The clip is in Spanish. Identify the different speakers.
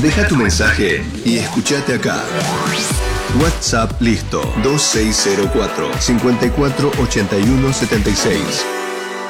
Speaker 1: Deja tu mensaje y escuchate acá. WhatsApp listo 2604 54 81 76.